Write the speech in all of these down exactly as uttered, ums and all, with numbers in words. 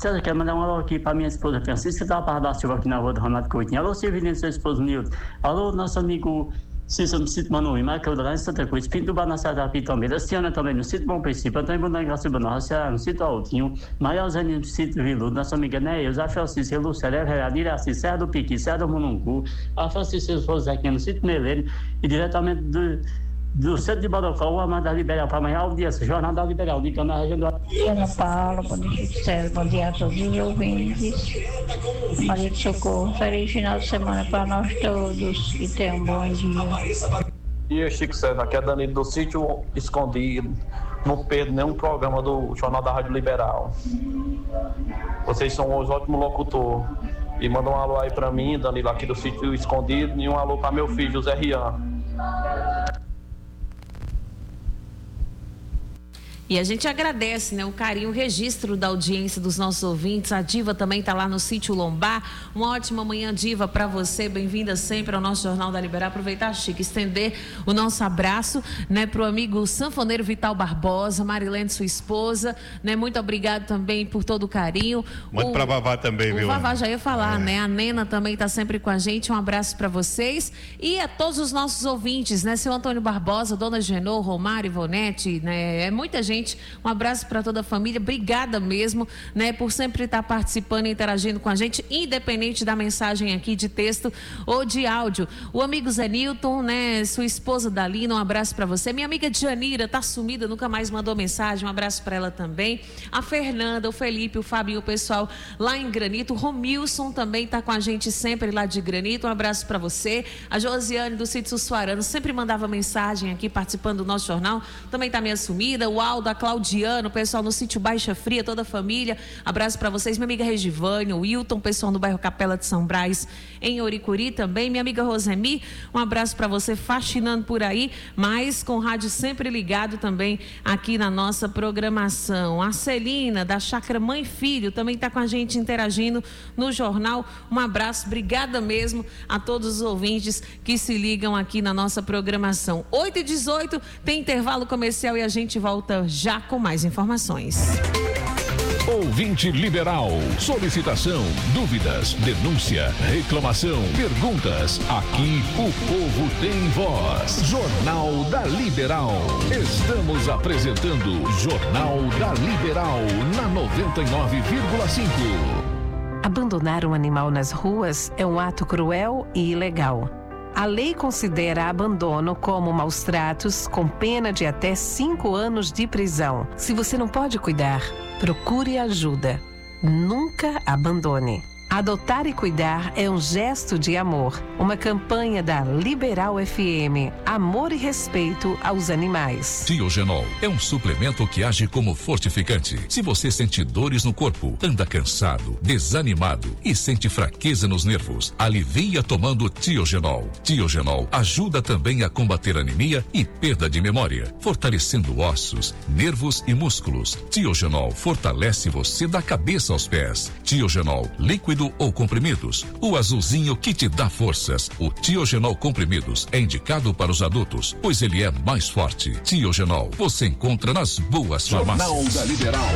César, quero mandar um alô aqui para minha esposa Francisca da Barra da Silva, aqui na rua do Ronaldo Coutinho. Alô, Silvinho, seu esposo Nilton. Alô, nosso amigo Cícero no sítio Manoí, Marcão lá em Santa Cruz, Pintuba na cidade aqui também, Luciana também no sítio Bom Princípio, Antônio Bruno Graciba Nossa, no sítio Altinho, Maria Zane no sítio Viludo, nossa amiga Neilza, a Francisca, Lucélia, Veradira, Serra do Piqui, Serra do Munungu, a Francisca Rosequinha no sítio Meleiro e diretamente do, do centro de Bodocó, o Amado da Liberal, para amanhã, audiência, Jornal da Liberal, de na região do... Ana Paula, bom dia, César, bom dia a todos os ouvintes. Maria de Socorro, feliz final de semana para nós todos e tenham um bom dia. Bom dia, Chico César, aqui é Danilo do Sítio Escondido, não perdo nenhum programa do Jornal da Rádio Liberal. Vocês são os ótimos locutores. E manda um alô aí para mim, Danilo, aqui do Sítio Escondido, e um alô para meu filho, José Rian. E a gente agradece, né, o carinho, o registro da audiência dos nossos ouvintes. A Diva também está lá no Sítio Lombar. Uma ótima manhã, Diva, para você. Bem-vinda sempre ao nosso Jornal da Liberal. Aproveitar, Chico, estender o nosso abraço, né, para o amigo sanfoneiro Vital Barbosa, Marilene, sua esposa, né? Muito obrigado também por todo o carinho. Muito para Vavá também, o viu? O Vavá já ia falar, é. né? A Nena também está sempre com a gente. Um abraço para vocês e a todos os nossos ouvintes, né? Seu Antônio Barbosa, Dona Genô, Romário, Ivonete, né? É muita gente. Um abraço para toda a família, obrigada mesmo, né, por sempre estar participando e interagindo com a gente, independente da mensagem aqui de texto ou de áudio. O amigo Zé Nilton, né, sua esposa Dalina, um abraço para você. Minha amiga Janira, tá sumida, nunca mais mandou mensagem, um abraço para ela também. A Fernanda, o Felipe, o Fábio, o pessoal lá em Granito. O Romilson também tá com a gente sempre lá de Granito, um abraço para você. A Josiane do Sítio Sussuarano sempre mandava mensagem aqui participando do nosso jornal, também tá meio sumida. O Aldo, a Claudiano, o pessoal no Sítio Baixa Fria, toda a família, abraço para vocês. Minha amiga Regivane, o Wilton, pessoal no bairro Capela de São Brás, em Oricuri também. Minha amiga Rosemi, um abraço para você, faxinando por aí, mas com o rádio sempre ligado também aqui na nossa programação. A Celina, da Chácara Mãe e Filho, também está com a gente interagindo no jornal. Um abraço, obrigada mesmo a todos os ouvintes que se ligam aqui na nossa programação. oito e dezoito, tem intervalo comercial e a gente volta já com mais informações. Ouvinte Liberal, solicitação, dúvidas, denúncia, reclamação, perguntas. Aqui o povo tem voz. Jornal da Liberal. Estamos apresentando Jornal da Liberal na noventa e nove vírgula cinco. Abandonar um animal nas ruas é um ato cruel e ilegal. A lei considera abandono como maus tratos, com pena de até cinco anos de prisão. Se você não pode cuidar, procure ajuda. Nunca abandone. Adotar e cuidar é um gesto de amor. Uma campanha da Liberal F M. Amor e respeito aos animais. Tiogenol é um suplemento que age como fortificante. Se você sente dores no corpo, anda cansado, desanimado e sente fraqueza nos nervos, alivia tomando Tiogenol. Tiogenol ajuda também a combater anemia e perda de memória, fortalecendo ossos, nervos e músculos. Tiogenol fortalece você da cabeça aos pés. Tiogenol líquido ou comprimidos, o azulzinho que te dá forças. O Tiogenol comprimidos é indicado para os adultos, pois ele é mais forte. Tiogenol você encontra nas boas farmácias. Jornal da Liberal.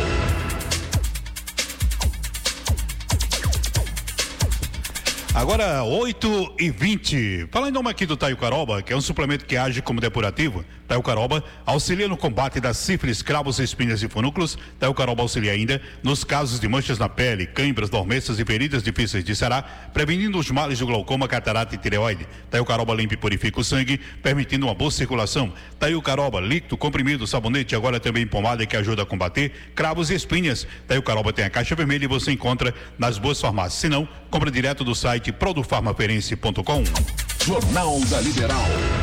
Agora, oito e vinte. Falando em nome aqui do Taiocaroba, que é um suplemento que age como depurativo, Taiocaroba auxilia no combate das sífilis, cravos, espinhas e furúnculos. Taiocaroba auxilia ainda nos casos de manchas na pele, câimbras, dormências e feridas difíceis de sarar, prevenindo os males do glaucoma, catarata e tireoide. Taiocaroba limpa e purifica o sangue, permitindo uma boa circulação. Taiocaroba, líquido, comprimido, sabonete, agora também pomada que ajuda a combater cravos e espinhas. Taiocaroba tem a caixa vermelha e você encontra nas boas farmácias. Se não, compra direto do site produfarmaferense ponto com. Jornal da Liberal.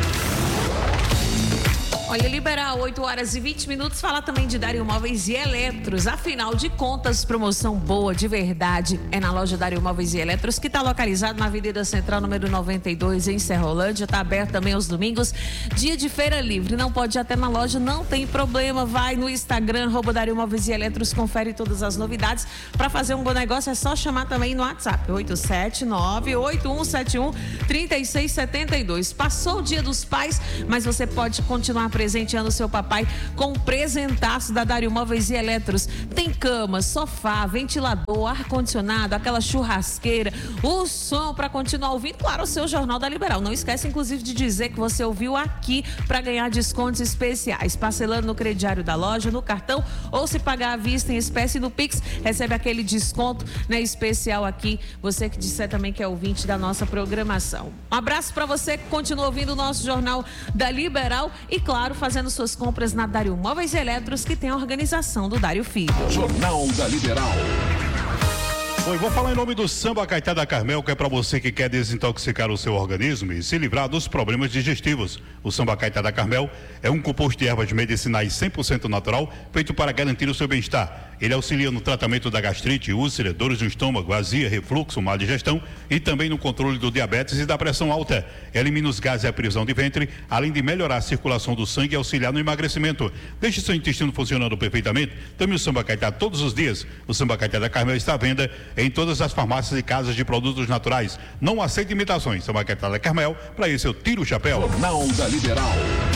Olha, Liberal, oito horas e vinte minutos, falar também de Dário Móveis e Eletros. Afinal de contas, promoção boa de verdade é na loja Dário Móveis e Eletros, que está localizado na Avenida Central, número noventa e dois, em Serrolândia. Está aberto também aos domingos, dia de feira livre. Não pode ir até na loja, não tem problema. Vai no Instagram, arroba Dário Móveis e Eletros, confere todas as novidades. Para fazer um bom negócio é só chamar também no WhatsApp, oito sete nove, oito um sete um, três seis sete dois. Passou o Dia dos Pais, mas você pode continuar presenteando seu papai com um presentaço da Dário Móveis e Eletros. Tem cama, sofá, ventilador, ar-condicionado, aquela churrasqueira, o som para continuar ouvindo, claro, o seu Jornal da Liberal. Não esquece, inclusive, de dizer que você ouviu aqui para ganhar descontos especiais. Parcelando no crediário da loja, no cartão, ou se pagar à vista em espécie no Pix, recebe aquele desconto, né, especial aqui. Você que disser também que é ouvinte da nossa programação. Um abraço para você que continua ouvindo o nosso Jornal da Liberal e, claro, fazendo suas compras na Dário Móveis e Eletros, que tem a organização do Dário Filho. Jornal da Liberal. Oi, vou falar em nome do Samba Caetá da Carmel, que é para você que quer desintoxicar o seu organismo e se livrar dos problemas digestivos. O Samba Caetá da Carmel é um composto de ervas medicinais cem por cento natural, feito para garantir o seu bem-estar. Ele auxilia no tratamento da gastrite, úlcera, dores no estômago, azia, refluxo, má digestão e também no controle do diabetes e da pressão alta. Elimina os gases e a prisão de ventre, além de melhorar a circulação do sangue e auxiliar no emagrecimento. Deixe seu intestino funcionando perfeitamente. Tome o Samba Caetá todos os dias. O Samba Caetá da Carmel está à venda em todas as farmácias e casas de produtos naturais. Não aceite imitações. Samba Caetá da Carmel, para isso eu tiro o chapéu. Jornal da Liberal.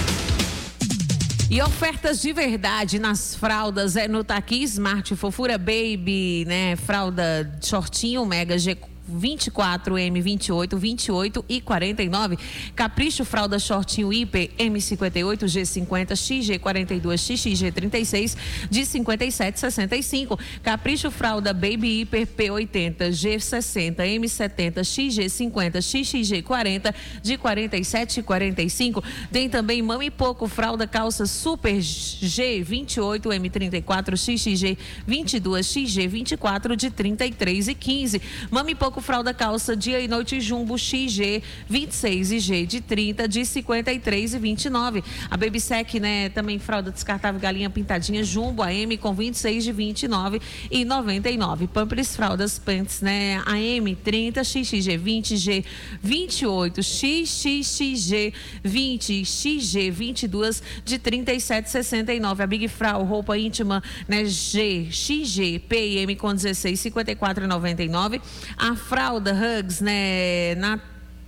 E ofertas de verdade nas fraldas é no Taqui Smart, Fofura Baby, né? Fralda shortinho Mega G vinte e quatro, M vinte e oito, vinte e oito e quarenta e nove. Capricho Fralda Shortinho Hiper M cinquenta e oito, G cinquenta, X G quarenta e dois, X X G trinta e seis de cinquenta e sete e sessenta e cinco. Capricho Fralda Baby Hiper P oitenta, G sessenta, M setenta, X G cinquenta, X X G quarenta de quarenta e sete e quarenta e cinco. Tem também Mami Poco Fralda Calça Super G vinte e oito, M trinta e quatro, X X G vinte e dois, X G vinte e quatro de trinta e três e quinze. Mami Poco Fralda Calça Dia e Noite Jumbo X G vinte e seis e G de trinta de cinquenta e três e vinte e nove. A Baby Sec, né, também fralda descartável galinha pintadinha Jumbo A M com vinte e seis de vinte e nove e noventa e nove. Pampers Fraldas Pants, né, A M trinta, X X G vinte, G vinte e oito, X X G vinte, X G vinte e dois de trinta e sete e sessenta e nove. A Big Frau roupa íntima, né, G X G P e M com dezesseis, cinquenta e quatro e noventa e nove. A Fralda Hugs, né, na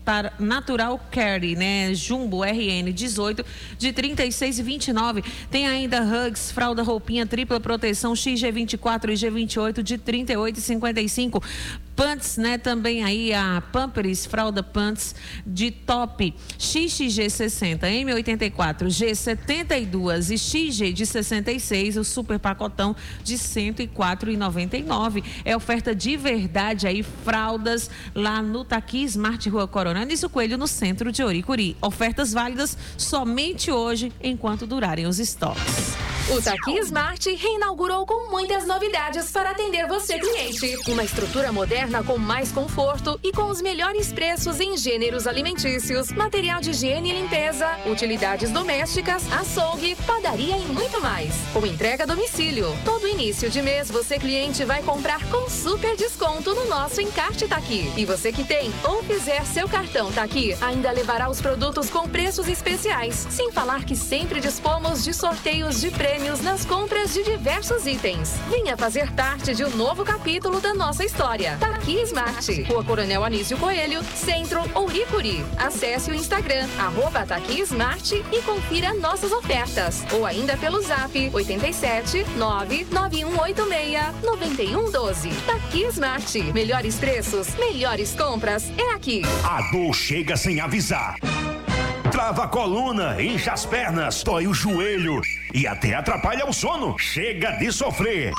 Natural Care, né, Jumbo R N dezoito de trinta e seis e vinte e nove. Tem ainda Hugs Fralda Roupinha Tripla Proteção X G vinte e quatro e G vinte e oito de trinta e oito e cinquenta e cinco. Pants, né, também aí a Pampers Fralda Pants de top X X G sessenta, M oitenta e quatro, G setenta e dois e X G de sessenta e seis, o super pacotão de cento e quatro e noventa e nove. É oferta de verdade aí, fraldas lá no Taqui Smart Rua Coronel Anísio Coelho, no centro de Oricuri. Ofertas válidas somente hoje, enquanto durarem os estoques. O Taqui Smart reinaugurou com muitas novidades para atender você, cliente. Uma estrutura moderna com mais conforto e com os melhores preços em gêneros alimentícios, material de higiene e limpeza, utilidades domésticas, açougue, padaria e muito mais. Com entrega a domicílio. Todo início de mês você, cliente, vai comprar com super desconto no nosso Encarte Taqui. E você que tem ou fizer seu cartão Taqui, ainda levará os produtos com preços especiais. Sem falar que sempre dispomos de sorteios de prêmios nas compras de diversos itens. Venha fazer parte de um novo capítulo da nossa história. Taqui Smart, Rua Coronel Anísio Coelho, Centro Oricuri. Acesse o Instagram, arroba Taqui Smart e confira nossas ofertas. Ou ainda pelo zap oito sete nove nove um oito seis nove um um dois. Taqui Smart, melhores preços, melhores compras, é aqui. A dor chega sem avisar. Trava a coluna, incha as pernas, dói o joelho e até atrapalha o sono. Chega de sofrer.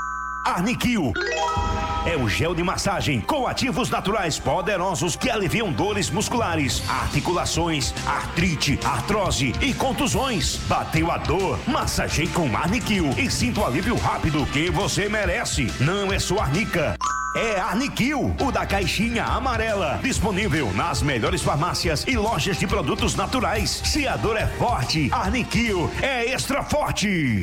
Arniquil é o gel de massagem com ativos naturais poderosos que aliviam dores musculares, articulações, artrite, artrose e contusões. Bateu a dor? Massageie com Arniquil e sinta o alívio rápido que você merece. Não é só arnica. É Arniquil, o da caixinha amarela, disponível nas melhores farmácias e lojas de produtos naturais. Se a dor é forte, Arniquil é extra forte.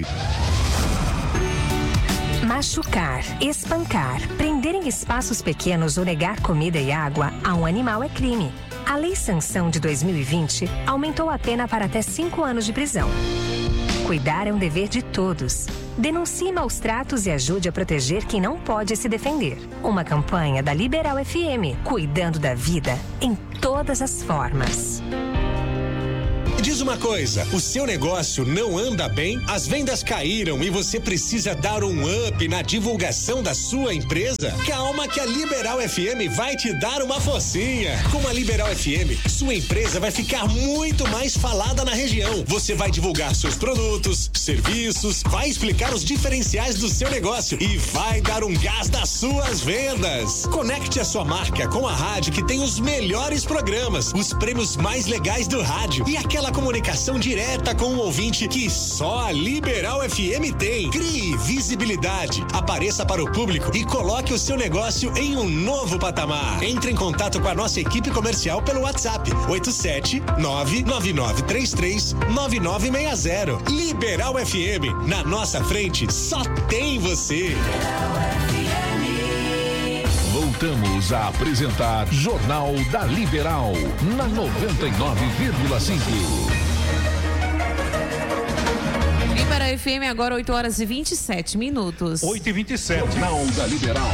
Machucar, espancar, prender em espaços pequenos ou negar comida e água a um animal é crime. A Lei Sanção de dois mil e vinte aumentou a pena para até cinco anos de prisão. Cuidar é um dever de todos. Denuncie maus tratos e ajude a proteger quem não pode se defender. Uma campanha da Liberal F M, cuidando da vida em todas as formas. diz uma coisa, o seu negócio não anda bem? As vendas caíram e você precisa dar um up na divulgação da sua empresa? Calma que a Liberal F M vai te dar uma forcinha. Com a Liberal F M, sua empresa vai ficar muito mais falada na região. Você vai divulgar seus produtos, serviços, vai explicar os diferenciais do seu negócio e vai dar um gás nas suas vendas. Conecte a sua marca com a rádio que tem os melhores programas, os prêmios mais legais do rádio e aquela comunicação direta com o ouvinte que só a Liberal F M tem. Crie visibilidade, apareça para o público e coloque o seu negócio em um novo patamar. Entre em contato com a nossa equipe comercial pelo WhatsApp oito sete nove nove nove três três nove nove seis zero. Liberal F M, na nossa frente só tem você. Voltamos a apresentar Jornal da Liberal na noventa e nove vírgula cinco. Liberal F M, agora oito horas e vinte e sete minutos. oito e vinte e sete. Jornal da Liberal.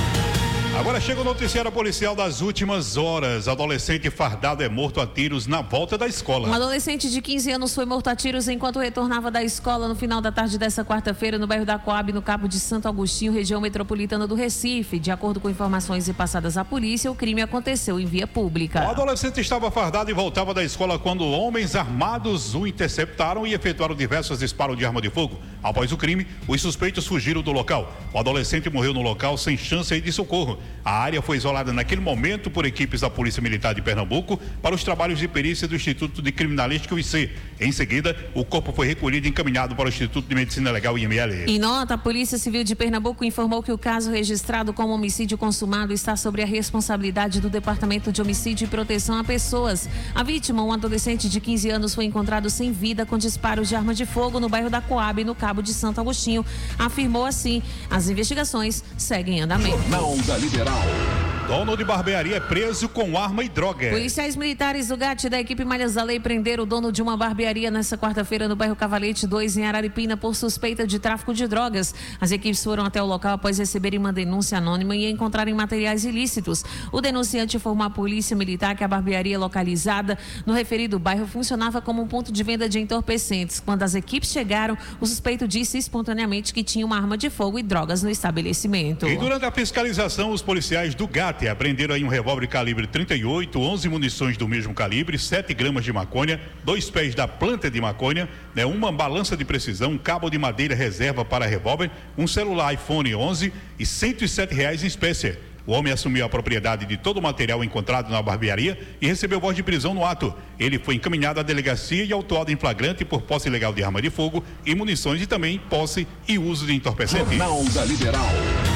Agora chega o noticiário policial das últimas horas. Adolescente fardado é morto a tiros na volta da escola. Um adolescente de quinze anos foi morto a tiros enquanto retornava da escola no final da tarde dessa quarta-feira no bairro da Coab, no Cabo de Santo Agostinho, região metropolitana do Recife. De acordo com informações repassadas à polícia, o crime aconteceu em via pública. O adolescente estava fardado e voltava da escola quando homens armados o interceptaram e efetuaram diversos disparos de arma de fogo. Após o crime, os suspeitos fugiram do local. O adolescente morreu no local sem chance de socorro. A área foi isolada naquele momento por equipes da Polícia Militar de Pernambuco para os trabalhos de perícia do Instituto de Criminalística, o I C. Em seguida, o corpo foi recolhido e encaminhado para o Instituto de Medicina Legal, I M L. Em nota, a Polícia Civil de Pernambuco informou que o caso registrado como homicídio consumado está sob a responsabilidade do Departamento de Homicídio e Proteção a Pessoas. A vítima, um adolescente de quinze anos, foi encontrado sem vida com disparos de arma de fogo no bairro da Coab, no Cabo de Santo Agostinho. Afirmou assim: as investigações seguem em andamento. Jornal da Liberal. Dono de barbearia é preso com arma e droga. Policiais militares do G A T da equipe Malhas da Lei prenderam o dono de uma barbearia nesta quarta-feira no bairro Cavalete dois, em Araripina, por suspeita de tráfico de drogas. As equipes foram até o local após receberem uma denúncia anônima e encontrarem materiais ilícitos. O denunciante informou à polícia militar que a barbearia localizada no referido bairro funcionava como um ponto de venda de entorpecentes. Quando as equipes chegaram, o suspeito disse espontaneamente que tinha uma arma de fogo e drogas no estabelecimento. E durante a fiscalização, os policiais do G A T apreenderam aí um revólver calibre trinta e oito, onze munições do mesmo calibre, sete gramas de maconha, dois pés da planta de maconha, né, uma balança de precisão, um cabo de madeira reserva para revólver, um celular iPhone onze e cento e sete reais em espécie. O homem assumiu a propriedade de todo o material encontrado na barbearia e recebeu voz de prisão no ato. Ele foi encaminhado à delegacia e autuado em flagrante por posse ilegal de arma de fogo e munições e também posse e uso de entorpecente. Jornal da Liberal.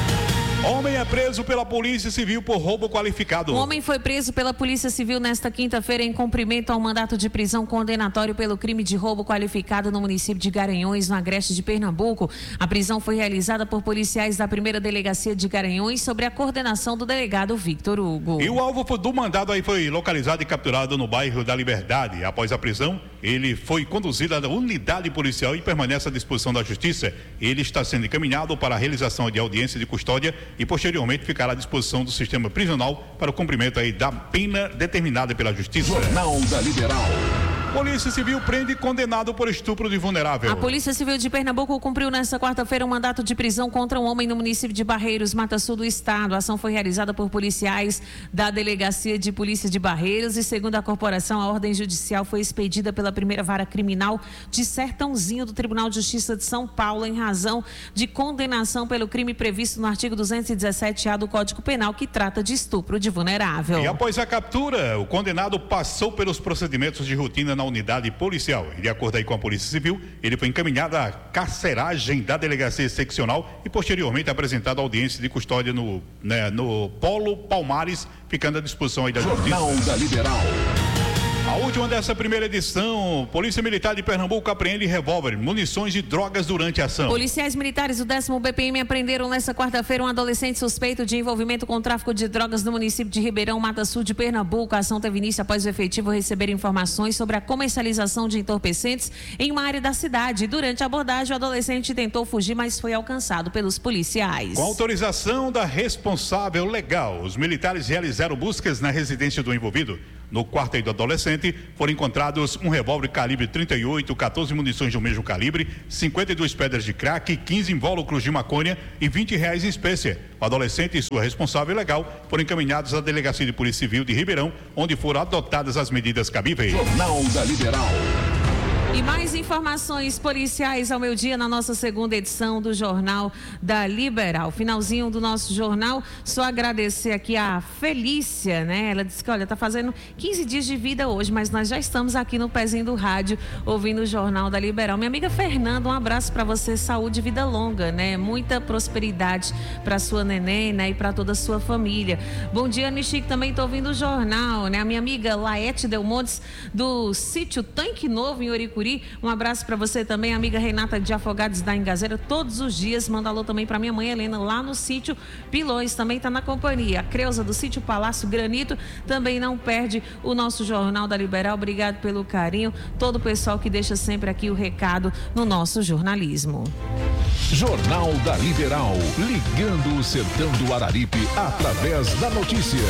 Homem é preso pela Polícia Civil por roubo qualificado. O homem foi preso pela Polícia Civil nesta quinta-feira em cumprimento ao mandato de prisão condenatório pelo crime de roubo qualificado no município de Garanhuns, no Agreste de Pernambuco. A prisão foi realizada por policiais da primeira delegacia de Garanhuns sob a coordenação do delegado Victor Hugo. E o alvo do mandado aí foi localizado e capturado no bairro da Liberdade. Após a prisão, ele foi conduzido à unidade policial e permanece à disposição da Justiça. Ele está sendo encaminhado para a realização de audiência de custódia e posteriormente ficará à disposição do sistema prisional para o cumprimento aí da pena determinada pela Justiça. Jornal da Liberal. Polícia Civil prende condenado por estupro de vulnerável. A Polícia Civil de Pernambuco cumpriu nesta quarta-feira um mandato de prisão contra um homem no município de Barreiros, Mata Sul do estado. A ação foi realizada por policiais da Delegacia de Polícia de Barreiros e, segundo a corporação, a ordem judicial foi expedida pela primeira vara criminal de Sertãozinho do Tribunal de Justiça de São Paulo em razão de condenação pelo crime previsto no artigo duzentos e dezessete A do Código Penal, que trata de estupro de vulnerável. E após a captura, o condenado passou pelos procedimentos de rotina na unidade policial. E de acordo aí com a Polícia Civil, ele foi encaminhado à carceragem da delegacia seccional e posteriormente apresentado à audiência de custódia no, né, no Polo Palmares, ficando à disposição aí da Justiça. Jornal da Liberal. A última dessa primeira edição, Polícia Militar de Pernambuco apreende revólver, munições e drogas durante a ação. Policiais militares do décimo B P M apreenderam nesta quarta-feira um adolescente suspeito de envolvimento com tráfico de drogas no município de Ribeirão, Mata Sul de Pernambuco. A ação teve início após o efetivo receber informações sobre a comercialização de entorpecentes em uma área da cidade. Durante a abordagem, o adolescente tentou fugir, mas foi alcançado pelos policiais. Com autorização da responsável legal, os militares realizaram buscas na residência do envolvido. No quarto do adolescente foram encontrados um revólver calibre trinta e oito, quatorze munições do mesmo calibre, cinquenta e duas pedras de crack, quinze invólucros de maconha e vinte reais em espécie. O adolescente e sua responsável legal foram encaminhados à Delegacia de Polícia Civil de Ribeirão, onde foram adotadas as medidas cabíveis. Jornal da Liberal. E mais informações policiais ao meio-dia na nossa segunda edição do Jornal da Liberal. Finalzinho do nosso jornal, só agradecer aqui a Felícia, né? Ela disse que, olha, tá fazendo quinze dias de vida hoje, mas nós já estamos aqui no pezinho do rádio, ouvindo o Jornal da Liberal. Minha amiga Fernanda, um abraço para você, saúde e vida longa, né? Muita prosperidade para sua neném, né? E para toda a sua família. Bom dia, Nichique, também tô ouvindo o jornal, né? A minha amiga Laete Delmontes, do sítio Tanque Novo, em Oricuri. Um abraço para você também, amiga Renata de Afogados da Engazeira, todos os dias. Manda alô também para minha mãe Helena, lá no sítio Pilões, também está na companhia. A Creuza do sítio Palácio Granito também não perde o nosso Jornal da Liberal. Obrigado pelo carinho, todo o pessoal que deixa sempre aqui o recado no nosso jornalismo. Jornal da Liberal, ligando o sertão do Araripe através da notícia.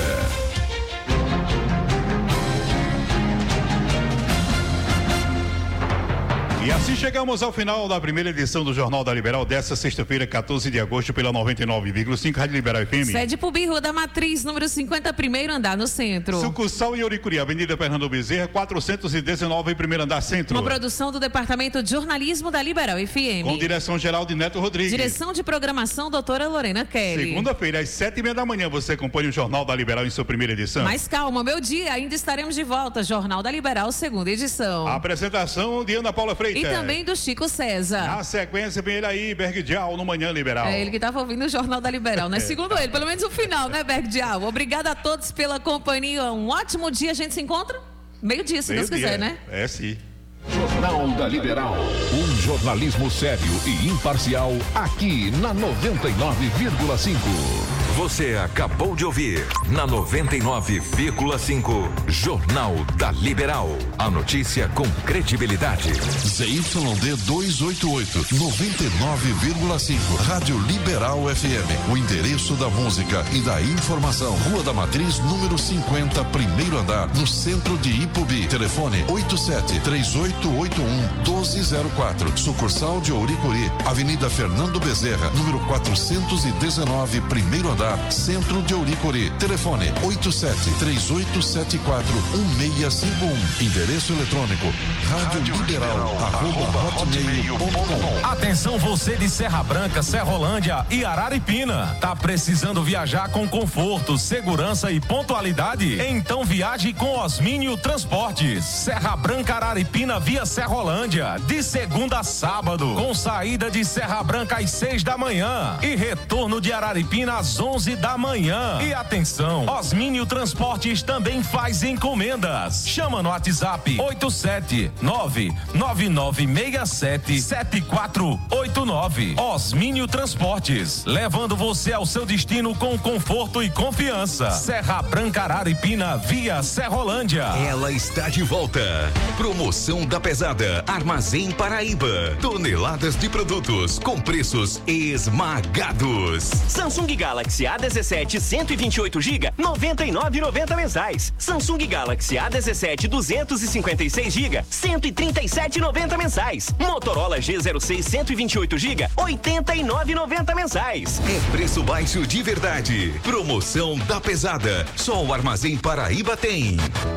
E assim chegamos ao final da primeira edição do Jornal da Liberal desta sexta-feira, quatorze de agosto, pela noventa e nove vírgula cinco Rádio Liberal F M. Sede Pubi, Rua da Matriz, número cinquenta, primeiro andar, no centro. Sucursal em Oricuri, Avenida Fernando Bezerra, quatrocentos e dezenove, primeiro andar, centro. Uma produção do Departamento de Jornalismo da Liberal F M. Com direção geral de Neto Rodrigues. Direção de programação, doutora Lorena Kelly. Segunda-feira, às sete e meia da manhã, você acompanha o Jornal da Liberal em sua primeira edição. Mas calma, meu dia, ainda estaremos de volta. Jornal da Liberal, segunda edição. A apresentação de Ana Paula Freitas. E também do Chico César. Na sequência, vem ele aí, Berg Dial, no Manhã Liberal. É ele que estava ouvindo o Jornal da Liberal, né? É. Segundo ele, pelo menos o final, né, Berg Dial? Obrigada a todos pela companhia. Um ótimo dia. A gente se encontra meio-dia, se Deus quiser, né? É, sim. Jornal da Liberal. Um jornalismo sério e imparcial aqui na noventa e nove vírgula cinco. Você acabou de ouvir na noventa e nove vírgula cinco Jornal da Liberal. A notícia com credibilidade. Z Y D duzentos e oitenta e oito, noventa e nove vírgula cinco. Rádio Liberal F M. O endereço da música e da informação. Rua da Matriz, número cinquenta, primeiro andar, no centro de Ipubi. Telefone oito sete três oito oito um doze zero quatro. Sucursal de Ouricuri, Avenida Fernando Bezerra, número quatrocentos e dezenove, primeiro andar, centro de Ouricuri. Telefone oito sete três oito sete quatro um seis cinco um. Endereço eletrônico rádio liberal arroba hotmail ponto com. Atenção você de Serra Branca, Serrolândia e Araripina. Tá precisando viajar com conforto, segurança e pontualidade? Então viaje com Osmínio Transportes. Serra Branca, Araripina via Serrolândia, de segunda a sábado, com saída de Serra Branca às seis da manhã e retorno de Araripina às onze da manhã. E atenção, Osmínio Transportes também faz encomendas. Chama no WhatsApp oito sete nove nove nove seis sete sete quatro oito nove. Osmínio Transportes, levando você ao seu destino com conforto e confiança. Serra Branca, Araripina via Serrolândia. Ela está de volta. Promoção da pesada Armazém Paraíba. Toneladas de produtos com preços esmagados. Samsung Galaxy A dezessete cento e vinte e oito gigas, noventa e nove reais e noventa mensais. Samsung Galaxy A dezessete duzentos e cinquenta e seis gigas, cento e trinta e sete reais e noventa mensais. Motorola G zero seis cento e vinte e oito gigas, oitenta e nove reais e noventa mensais. É preço baixo de verdade. Promoção da pesada. Só o Armazém Paraíba tem.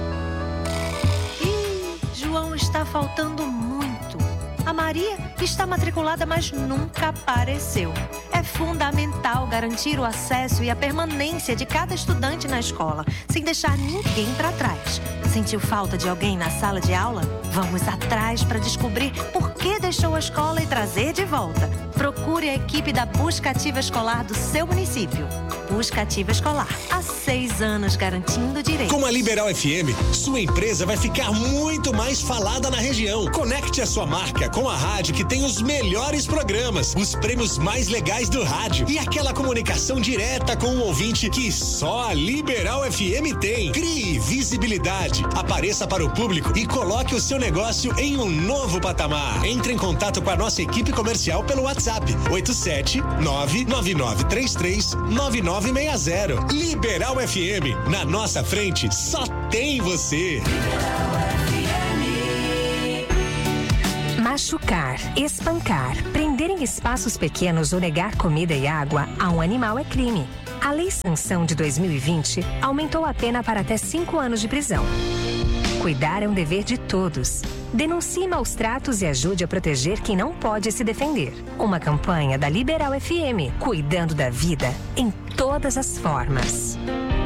Ih, João está faltando muito. A Maria está matriculada, mas nunca apareceu. É fundamental garantir o acesso e a permanência de cada estudante na escola, sem deixar ninguém para trás. Sentiu falta de alguém na sala de aula? Vamos atrás para descobrir por que deixou a escola e trazer de volta. Procure a equipe da Busca Ativa Escolar do seu município. Busca Ativa Escolar. Há seis anos garantindo direitos. Com a Liberal F M, sua empresa vai ficar muito mais falada na região. Conecte a sua marca com a rádio que tem os melhores programas, os prêmios mais legais do rádio e aquela comunicação direta com o ouvinte que só a Liberal F M tem. Crie visibilidade, apareça para o público e coloque o seu negócio em um novo patamar. Entre em contato com a nossa equipe comercial pelo WhatsApp WhatsApp oito sete nove nove nove três três nove nove seis zero. Liberal F M, na nossa frente só tem você. Machucar, espancar, prender em espaços pequenos ou negar comida e água a um animal é crime. A Lei Sanção de dois mil e vinte aumentou a pena para até cinco anos de prisão. Cuidar é um dever de todos. Denuncie maus tratos e ajude a proteger quem não pode se defender. Uma campanha da Liberal F M, cuidando da vida em todas as formas.